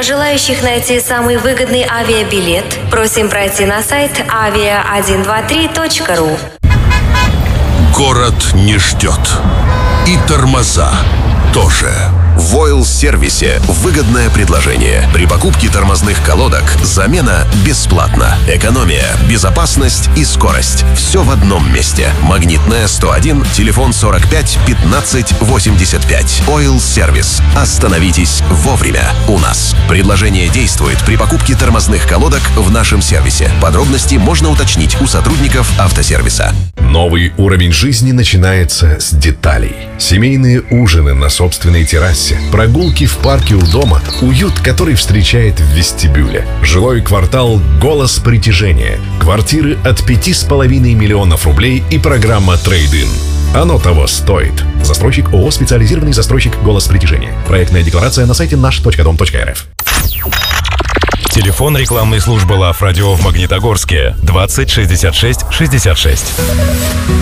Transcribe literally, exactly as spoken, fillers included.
желающих найти самый выгодный авиабилет, просим пройти на сайт авиа один два три точка ру. Город не ждет. И тормоза тоже. В Ойл-сервисе выгодное предложение. При покупке тормозных колодок замена бесплатна. Экономия, безопасность и скорость. Все в одном месте. Магнитная сто один, телефон сорок пять пятнадцать восемьдесят пять. Ойл-сервис. Остановитесь вовремя у нас. Предложение действует при покупке тормозных колодок в нашем сервисе. Подробности можно уточнить у сотрудников автосервиса. Новый уровень жизни начинается с деталей. Семейные ужины на собственной террасе, прогулки в парке у дома, уют, который встречает в вестибюле. Жилой квартал «Голос притяжения». Квартиры от пяти с половиной миллионов рублей и программа «Трейд-ин». Оно того стоит. Застройщик ООО «Специализированный застройщик «Голос притяжения». Проектная декларация на сайте наш точка дом точка эр эф. Телефон рекламной службы Лав Радио в Магнитогорске двадцать шестьдесят шесть шестьдесят шесть.